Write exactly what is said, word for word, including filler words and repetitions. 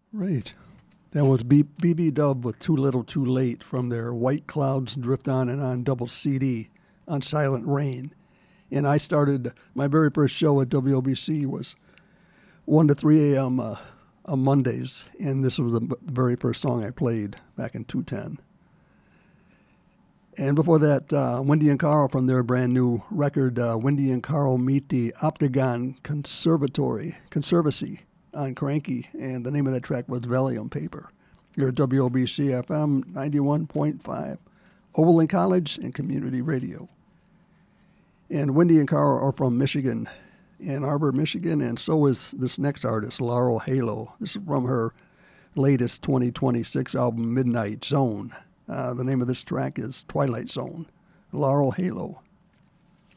Right. That was B- BB Dub with Too Little Too Late from their White Clouds Drift On and On double C D on Silent Rain. And I started, my very first show at W O B C was one to three a.m. Uh, on Mondays, and this was the b- very first song I played back in two ten. And before that, uh, Wendy and Carl from their brand new record, uh, Wendy and Carl Meet the Optagon Conservatory, Conservancy on Cranky, and the name of that track was Valium Paper. Here at W O B C F M ninety-one point five, Overland College and Community Radio. And Wendy and Carl are from Michigan, Ann Arbor, Michigan, and so is this next artist, Laurel Halo. This is from her latest twenty twenty-six album, Midnight Zone. Uh, the name of this track is Twilight Zone, Laurel Halo.